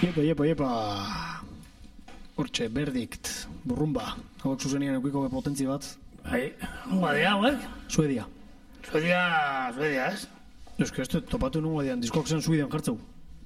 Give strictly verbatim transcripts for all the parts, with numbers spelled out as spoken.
Iepa, iepa, iepa. Hortxe, Verdict, burrumba. Hauek zuzenian eukiko potentzi bat. Bai, hongo adia, hauek? Suedia. Suedia, Suedia, ez? Ez que ez topatu nungo adian, diskoak zen Suedian jartzeu.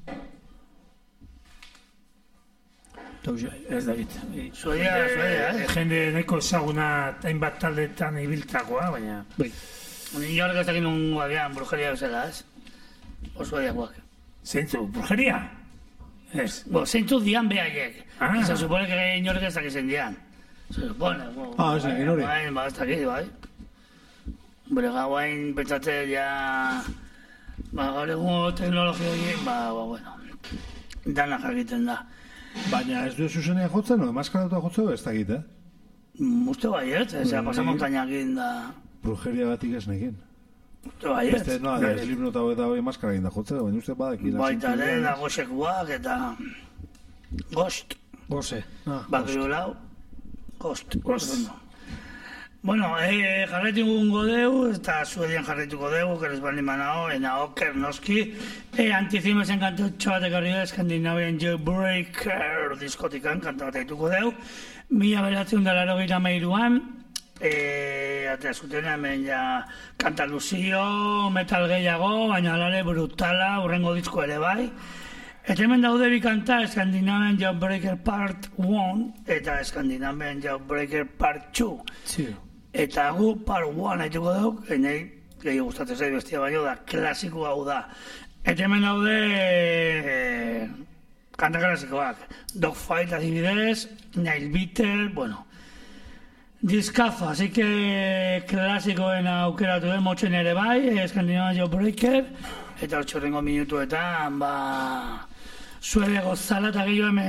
Ez da git. Suedia, Suedia, ez? Jende neko ezaguna hainbat taldetan ibiltakoa, baina... Bai. Ni horrek ez dakit nungo adian, brujeria bezala, ez? O Suediakoak. Zeintzu, brujeria? Ez. Bo, zeintzu dian behaiek. Ah. Se supone que inorek ez dakizen dian. Se supone. Bo, ah, ez dakit, inori. Bai, ba, ez dakit, bai. Bere gauain pentsate ja... Ba, gaur egun teknologia horiek, ba, ba, bueno. Dana jakiten da. Baina ez du zuzenean jotzen, no? Maskaratuta jotzen, ez dakit, eh? Uste baiet, ez da pasamontainakin da... Brujeria batik ez nekin. Uste baiet. Beste, no, ez libro eta eta hori maskarakin da jotzen, baina uste badaki. Baita lehen da goxekuak eta... Gost. Goze. Ah, Bakrio lau. Gost. Gost. Bueno, eh, jarraituko deu, eta Suedian jarraituko deu, keres bali manao, ena oker noski. Eh, Anticimezen kantutxo bat ekarri da, Scandinavian Jailbreaker diskotikan kanta bat eituko deu. Mila beratzen da laro gira meiruan, eh, atea zuten hemen ja kanta luzio, metal gehiago, baina alare brutala, urrengo disko ere bai. Eta hemen daude bi kanta, Scandinavian Jailbreaker Part one eta Scandinavian Jailbreaker Part two. Sí. Eta gu Part one haituko duk, nahi gehi gustatzen zait bestia baino da, klasiko hau da. Eta hemen daude e, kanta klasikoak. Dogfight adibidez, Nail Beater, bueno. Diskazo, así que klasikoen aukeratu den motxen ere bai, Scandinavian Jailbreaker, eta hortxorrengo minutuetan, ba... Suede gozala eta gehiago hemen